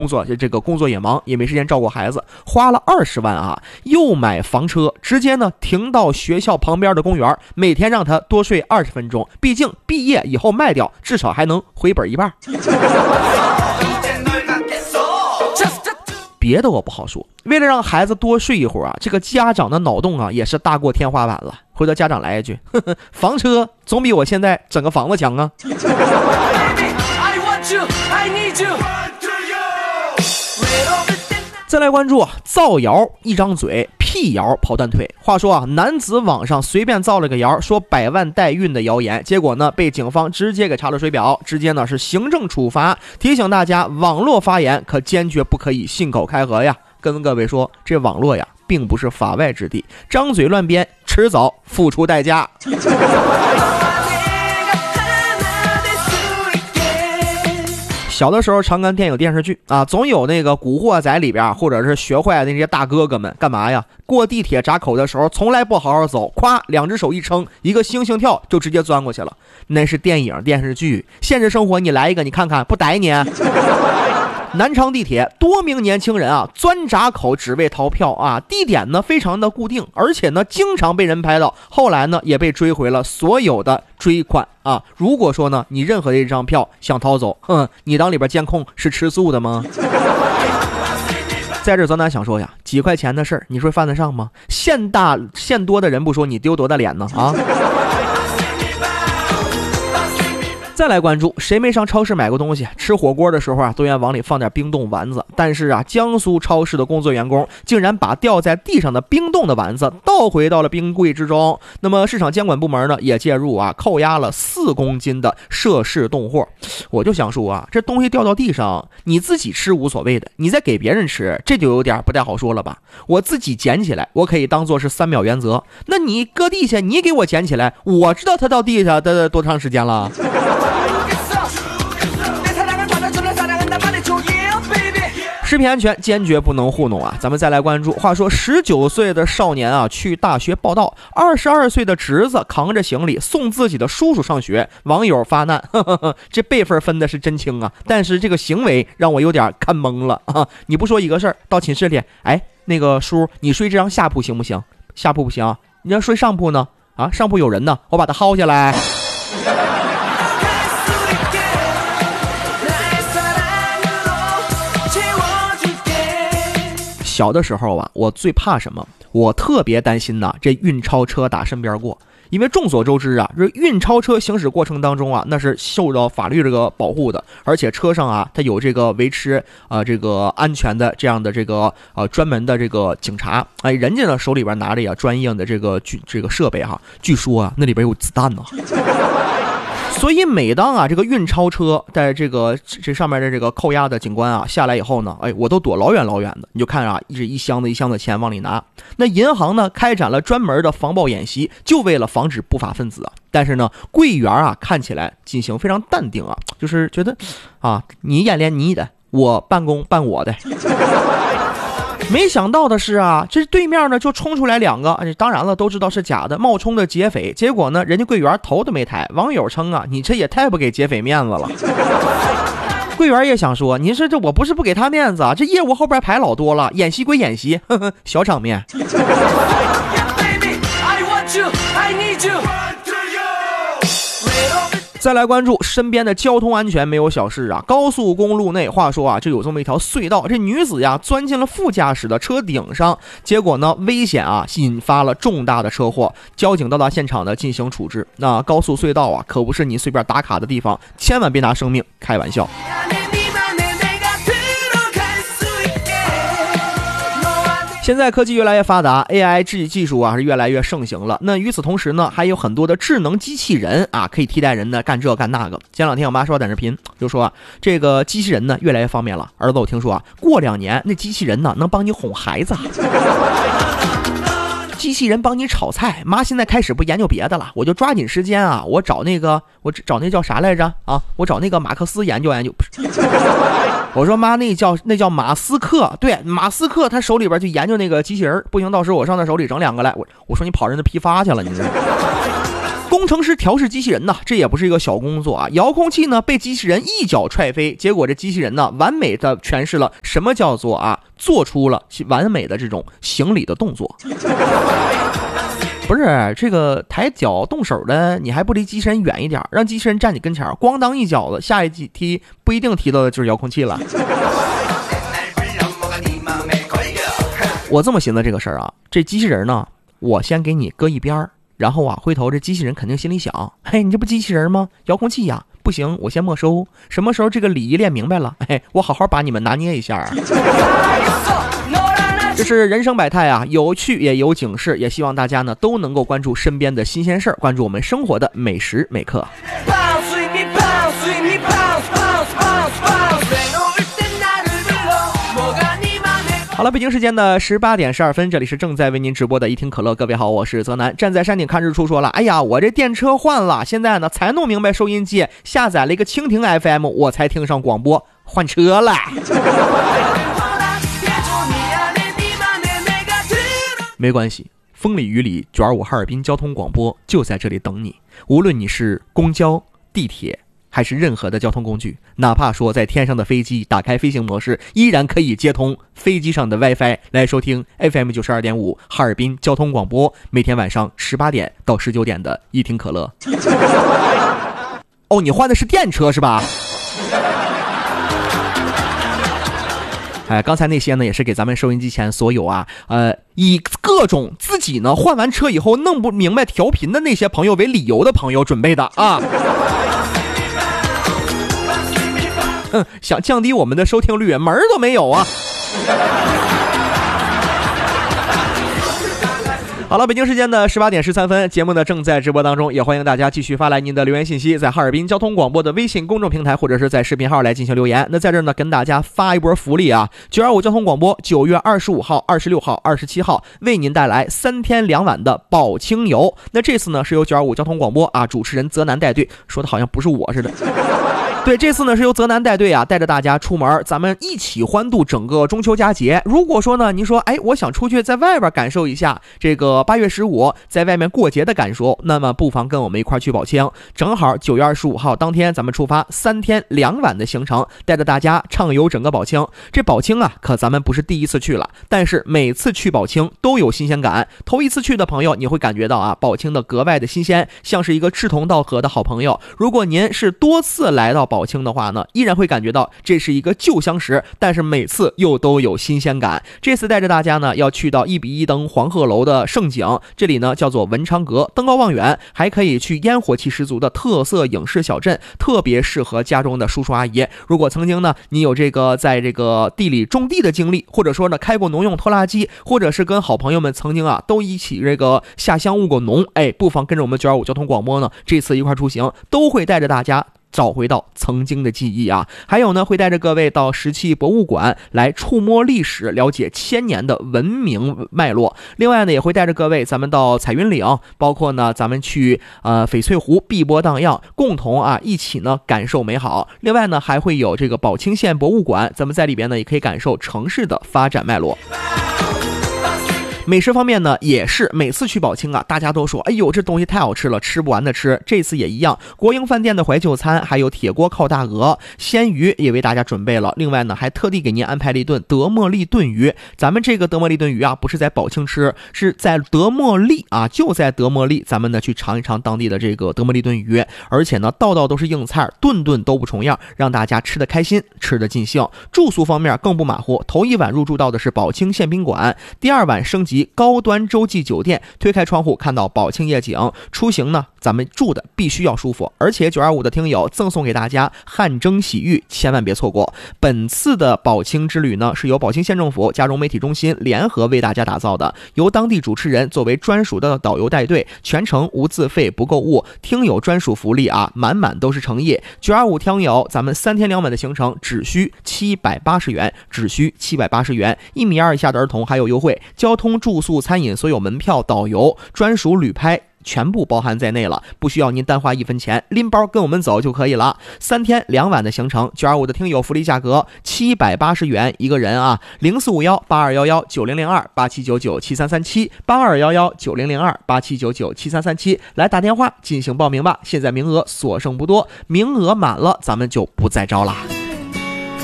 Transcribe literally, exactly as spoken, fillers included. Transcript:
工作这个工作也忙，也没时间照顾孩子，花了二十万啊，又买房车，直接呢停到学校旁边的公园，每天让他多睡二十分钟，毕竟毕业以后卖掉，至少还能回本一半。别的我不好说，为了让孩子多睡一会儿啊，这个家长的脑洞啊也是大过天花板了。回头家长来一句，呵呵，房车总比我现在整个房子强啊。再来关注造谣一张嘴，辟谣跑断腿。话说啊，男子网上随便造了个谣，说百万代孕的谣言，结果呢被警方直接给查了水表，直接呢是行政处罚。提醒大家，网络发言可坚决不可以信口开河呀。跟各位说，这网络呀并不是法外之地，张嘴乱编，迟早付出代价。小的时候常看电影电视剧啊，总有那个古惑仔里边或者是学坏的那些大哥哥们干嘛呀？过地铁闸口的时候从来不好好走，咵两只手一撑，一个星星跳就直接钻过去了。那是电影电视剧，现实生活你来一个你看看，不逮你？南昌地铁多名年轻人啊钻闸口只为逃票啊，地点呢非常的固定，而且呢经常被人拍到，后来呢也被追回了所有的追款啊。如果说呢你任何的一张票想逃走，哼，你当里边监控是吃素的吗？在这咱咱想说呀，几块钱的事儿你说犯得上吗？线大线多的人不说，你丢多大脸呢啊？再来关注，谁没上超市买过东西？吃火锅的时候啊，都愿往里放点冰冻丸子。但是啊，江苏超市的工作员工竟然把掉在地上的冰冻的丸子倒回到了冰柜之中。那么市场监管部门呢也介入啊，扣押了四公斤的涉事冻货。我就想说啊，这东西掉到地上，你自己吃无所谓的，你再给别人吃，这就有点不太好说了吧？我自己捡起来，我可以当做是三秒原则。那你搁地下，你给我捡起来，我知道它到地下的多长时间了。食品安全坚决不能糊弄啊！咱们再来关注，话说十九岁的少年啊去大学报到，二十二岁的侄子扛着行李送自己的叔叔上学，网友发难，呵呵呵，这辈分分的是真轻啊！但是这个行为让我有点看懵了啊！你不说一个事儿，到寝室里，哎，那个叔，你睡这张下铺行不行？下铺不行，你要睡上铺呢？啊，上铺有人呢，我把他薅下来。小的时候啊，我最怕什么？我特别担心呐，这运钞车打身边过。因为众所周知啊，这运钞车行驶过程当中啊，那是受到法律这个保护的，而且车上啊，它有这个维持啊、呃、这个安全的这样的这个呃专门的这个警察，哎，人家呢手里边拿着呀专业的这个这个设备哈，据说啊那里边有子弹呢。所以每当啊这个运钞车在这个这上面的这个扣押的警官啊下来以后呢，哎，我都躲老远老远的。你就看啊，一直一箱子一箱子钱往里拿。那银行呢开展了专门的防暴演习，就为了防止不法分子啊。但是呢，柜员啊看起来进行非常淡定啊，就是觉得啊你演练你的，我办公办我的。没想到的是啊，这对面呢就冲出来两个，当然了，都知道是假的，冒充的劫匪。结果呢，人家柜员头都没抬。网友称啊，你这也太不给劫匪面子了。柜员也想说，您说这我不是不给他面子啊，这业务后边排老多了，演习归演习，呵呵，小场面。再来关注身边的交通安全没有小事啊！高速公路内，话说啊，这有这么一条隧道，这女子呀钻进了副驾驶的车顶上，结果呢危险啊，引发了重大的车祸。交警到达现场呢进行处置。那高速隧道啊，可不是你随便打卡的地方，千万别拿生命开玩笑。现在科技越来越发达 ，A I 技技术啊是越来越盛行了。那与此同时呢，还有很多的智能机器人啊，可以替代人呢干这干那个。前两天我妈刷短视频，就说啊，这个机器人呢越来越方便了。儿子，我听说啊，过两年那机器人呢能帮你哄孩子。机器人帮你炒菜，妈现在开始不研究别的了，我就抓紧时间啊，我找那个我找那叫啥来着啊？我找那个马克思研究研究。我说妈，那叫那叫马斯克，对，马斯克他手里边就研究那个机器人，不行，到时候我上他手里整两个来。我我说你跑人家批发去了，你这。 工程师调试机器人呢，这也不是一个小工作啊。遥控器呢被机器人一脚踹飞，结果这机器人呢完美的诠释了什么叫做啊，做出了完美的这种行礼的动作。不是这个抬脚动手的，你还不离机器人远一点，让机器人站你跟前，咣当一脚子，下一踢不一定踢到的就是遥控器了。我这么寻思这个事儿啊，这机器人呢，我先给你搁一边儿，然后啊，回头这机器人肯定心里想，嘿，你这不机器人吗？遥控器呀，不行，我先没收。什么时候这个礼仪练明白了，嘿，我好好把你们拿捏一下。这是人生百态啊，有趣也有警示，也希望大家呢都能够关注身边的新鲜事儿，关注我们生活的每时每刻。好了，北京时间的十八点十二分，这里是正在为您直播的一听可乐。各位好，我是泽南，站在山顶看日出。说了，哎呀，我这电车换了，现在呢才弄明白收音机，下载了一个蜻蜓 F M， 我才听上广播，换车了。没关系，风里雨里，九二五哈尔滨交通广播就在这里等你。无论你是公交、地铁还是任何的交通工具，哪怕说在天上的飞机打开飞行模式，依然可以接通飞机上的 WiFi 来收听 F M 九十二点五 哈尔滨交通广播，每天晚上十八点到十九点的一听可乐。哦，你换的是电车是吧？哎，刚才那些呢，也是给咱们收音机前所有啊，呃，以各种自己呢换完车以后弄不明白调频的那些朋友为理由的朋友准备的啊。嗯，想降低我们的收听率，门儿都没有啊。好了，北京时间的十八点十三分，节目呢正在直播当中，也欢迎大家继续发来您的留言信息，在哈尔滨交通广播的微信公众平台或者是在视频号来进行留言。那在这儿呢，跟大家发一波福利啊！九二五交通广播九月二十五号、二十六号、二十七号为您带来三天两晚的宝清游。那这次呢是由九二五交通广播啊主持人泽南带队，说的好像不是我似的。对，这次呢是由泽南带队啊，带着大家出门，咱们一起欢度整个中秋佳节。如果说呢，您说，哎，我想出去在外边感受一下这个八月十五在外面过节的感受，那么不妨跟我们一块去宝清。正好九月二十五号当天，咱们出发三天两晚的行程，带着大家畅游整个宝清。这宝清啊，可咱们不是第一次去了，但是每次去宝清都有新鲜感。头一次去的朋友，你会感觉到啊，宝清的格外的新鲜，像是一个志同道合的好朋友。如果您是多次来到宝清的话呢，依然会感觉到这是一个旧相识，但是每次又都有新鲜感。这次带着大家呢，要去到一比一登黄鹤楼的盛景，这里呢叫做文昌阁，登高望远，还可以去烟火气十足的特色影视小镇，特别适合家中的叔叔阿姨。如果曾经呢，你有这个在这个地里种地的经历，或者说呢开过农用拖拉机，或者是跟好朋友们曾经啊都一起这个下乡务过农，哎，不妨跟着我们九二五交通广播呢，这次一块出行，都会带着大家找回到曾经的记忆啊。还有呢，会带着各位到石器博物馆来触摸历史，了解千年的文明脉络。另外呢，也会带着各位咱们到彩云岭，包括呢咱们去呃翡翠湖碧波荡漾，共同啊一起呢感受美好。另外呢，还会有这个宝清县博物馆，咱们在里边呢也可以感受城市的发展脉络。美食方面呢，也是每次去宝清啊，大家都说，哎呦，这东西太好吃了，吃不完的吃。这次也一样，国营饭店的怀旧餐，还有铁锅烤大鹅、鲜鱼也为大家准备了。另外呢，还特地给您安排了一顿德莫利炖鱼。咱们这个德莫利炖鱼啊，不是在宝清吃，是在德莫利啊，就在德莫利，咱们呢去尝一尝当地的这个德莫利炖鱼。而且呢，道道都是硬菜，顿顿都不重样，让大家吃得开心，吃得尽兴。住宿方面更不马虎，头一晚入住到的是宝清县宾馆，第二晚升级高端洲际酒店，推开窗户看到宝清夜景。出行呢，咱们住的必须要舒服，而且九二五的听友赠送给大家汗蒸洗浴，千万别错过。本次的宝清之旅呢，是由宝清县政府、嘉荣媒体中心联合为大家打造的，由当地主持人作为专属的导游带队，全程无自费不购物，听友专属福利啊，满满都是诚意。九二五听友，咱们三天两晚的行程只需七百八十元，只需七百八十元，一米二以下的儿童还有优惠，交通住宿餐饮所有门票导游专属旅拍全部包含在内了，不需要您单花一分钱，拎包跟我们走就可以了。三天两晚的行程，九二五的听友福利价格七百八十元一个人啊，零四五幺八二幺幺九零零二八七九九七三三七八二幺幺九零零二八七九九七三三七来打电话进行报名吧，现在名额所剩不多，名额满了咱们就不再招啦。